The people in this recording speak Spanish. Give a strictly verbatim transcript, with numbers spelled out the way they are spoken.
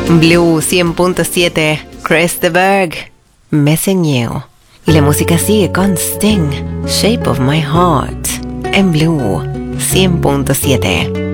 Blue cien punto siete, Chris de Burgh, Me Ceñeo. Y la música sigue con Sting, Shape of My Heart, en Blue cien punto siete.